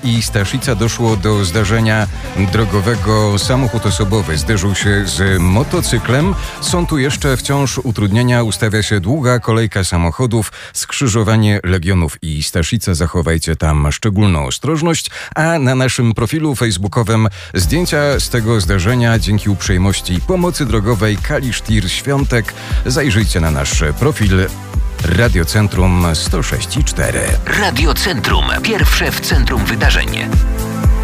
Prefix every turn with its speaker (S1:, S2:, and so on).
S1: i Staszica doszło do zdarzenia drogowego. Samochód osobowy zderzył się z motocyklem. Są tu jeszcze wciąż utrudnienia. Ustawia się długa kolejka samochodów. Skrzyżowanie Legionów i Staszica. Zachowajcie tam szczególną ostrożność. A na naszym profilu facebookowym zdjęcia z tego zdarzenia dzięki uprzejmości Pomocy Drogowej Kalisz-Tir Świątek. Zajrzyjcie na nasz profil Radiocentrum 106,4.
S2: Radiocentrum. Pierwsze w centrum wydarzeń.